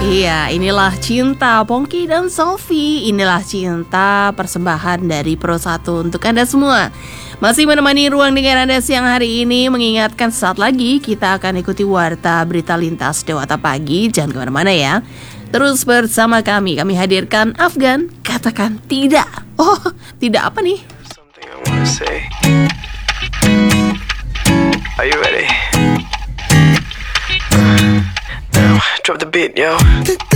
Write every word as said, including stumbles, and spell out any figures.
Iya, inilah cinta Pongki dan Sophie. Inilah cinta persembahan dari Pro satu untuk Anda semua. Masih menemani ruang dengar Anda siang hari ini. Mengingatkan saat lagi kita akan ikuti warta berita lintas Dewata Pagi. Jangan kemana-mana ya. Terus bersama kami, kami hadirkan Afgan. Katakan tidak. Oh, tidak apa nih? Something I wanna say. Are you ready? Now, drop the beat, yo.